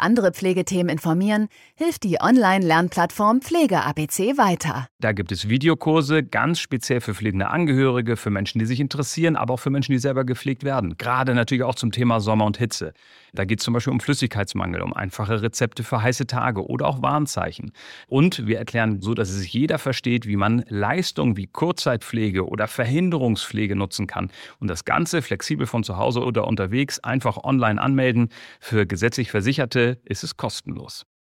andere Pflegethemen informieren, hilft die Online-Lernplattform Pflege-ABC weiter. Da gibt es Videokurse, ganz speziell für pflegende Angehörige, für Menschen, die sich interessieren, aber auch für Menschen, die selber gepflegt werden. Gerade natürlich auch zum Thema Sommer und Hitze. Da geht es zum Beispiel um Flüssigkeitsmangel, um einfache Rezepte für heiße Tage oder auch Warnzeichen. Und wir erklären so, dass es sich jeder versteht, wie man Leistungen wie Kurzzeitpflege oder Verhinderungspflege nutzen kann. Und das Ganze flexibel von zu Hause oder unterwegs einfach online anmelden. Für gesetzlich Versicherte ist es kostenlos.